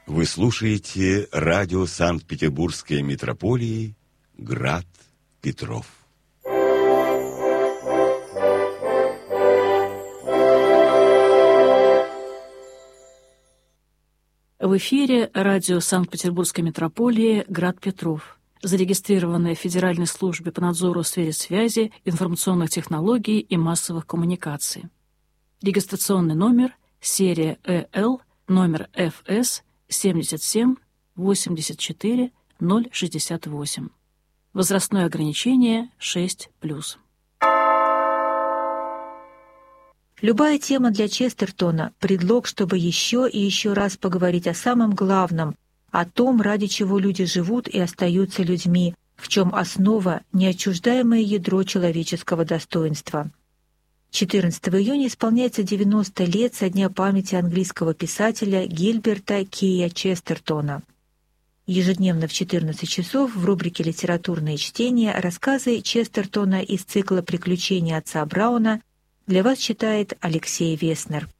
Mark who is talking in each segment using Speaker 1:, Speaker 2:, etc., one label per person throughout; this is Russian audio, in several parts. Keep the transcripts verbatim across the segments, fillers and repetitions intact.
Speaker 1: Вы слушаете радио Санкт-Петербургской митрополии «Град Петров».
Speaker 2: В эфире радио Санкт-Петербургской митрополии «Град Петров», зарегистрированное в Федеральной службе по надзору в сфере связи, информационных технологий и массовых коммуникаций. Регистрационный номер, серия ЭЛ, номер эф эс семьдесят семь восемьдесят четыре ноль шестьдесят восемь. Возрастное ограничение шесть плюс.
Speaker 3: Любая тема для Честертона – предлог, чтобы еще и еще раз поговорить о самом главном, о том, ради чего люди живут и остаются людьми, в чем основа – неотчуждаемое ядро человеческого достоинства. четырнадцатого июня исполняется девяносто лет со дня памяти английского писателя Гильберта Кея Честертона. Ежедневно в четырнадцать часов в рубрике «Литературные чтения» рассказы Честертона из цикла «Приключения отца Брауна» для вас читает Алексей Веснер.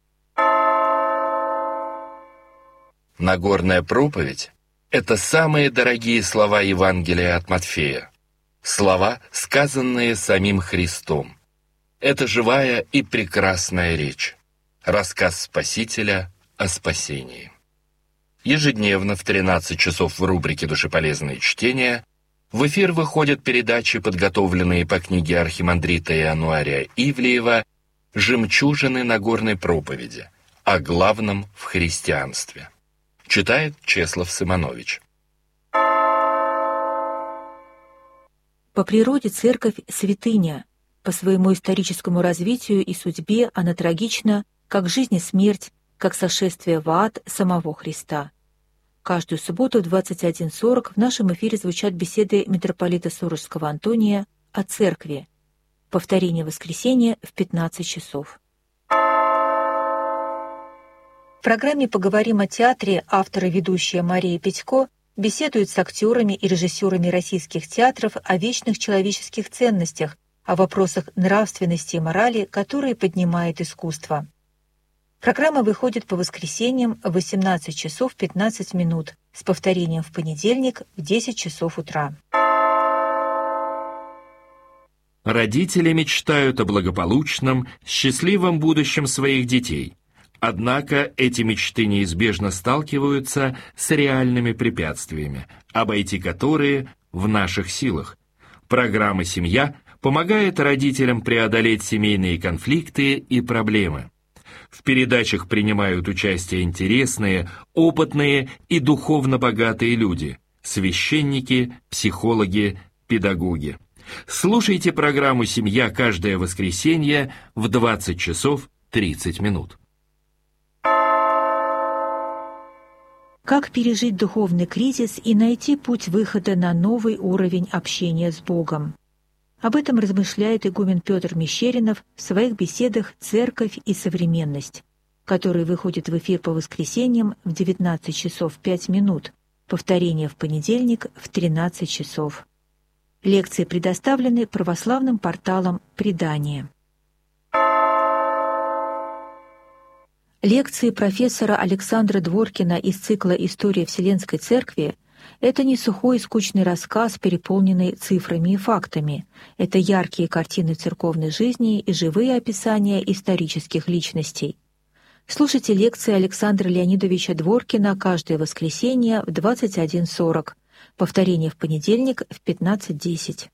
Speaker 4: Нагорная проповедь — это самые дорогие слова Евангелия от Матфея. Слова, сказанные самим Христом. Это живая и прекрасная речь. Рассказ Спасителя о спасении. Ежедневно в тринадцать часов в рубрике «Душеполезные чтения» в эфир выходят передачи, подготовленные по книге архимандрита Иануария Ивлеева «Жемчужины Нагорной проповеди. О главном в христианстве». Читает Чеслав Сыманович.
Speaker 3: По природе церковь — святыня. По своему историческому развитию и судьбе она трагична, как жизнь и смерть, как сошествие в ад самого Христа. Каждую субботу в двадцать один сорок в нашем эфире звучат беседы митрополита Сурожского Антония о церкви. Повторение воскресенья в пятнадцать часов. В программе «Поговорим о театре» автор и ведущая Мария Петько беседует с актерами и режиссерами российских театров о вечных человеческих ценностях, о вопросах нравственности и морали, которые поднимает искусство. Программа выходит по воскресеньям в восемнадцать часов пятнадцать минут, с повторением в понедельник в десять часов утра.
Speaker 4: Родители мечтают о благополучном, счастливом будущем своих детей. Однако эти мечты неизбежно сталкиваются с реальными препятствиями, обойти которые в наших силах. Программа «Семья» помогает родителям преодолеть семейные конфликты и проблемы. В передачах принимают участие интересные, опытные и духовно богатые люди – священники, психологи, педагоги. Слушайте программу «Семья» каждое воскресенье в двадцать часов тридцать минут.
Speaker 3: Как пережить духовный кризис и найти путь выхода на новый уровень общения с Богом? Об этом размышляет игумен Петр Мещеринов в своих беседах «Церковь и современность», которые выходят в эфир по воскресеньям в девятнадцать часов пять минут, повторение в понедельник в тринадцать часов. Лекции предоставлены православным порталом «Предание». Лекции профессора Александра Дворкина из цикла «История Вселенской Церкви» — это не сухой и скучный рассказ, переполненный цифрами и фактами. Это яркие картины церковной жизни и живые описания исторических личностей. Слушайте лекции Александра Леонидовича Дворкина каждое воскресенье в двадцать один сорок, повторение в понедельник в пятнадцать десять.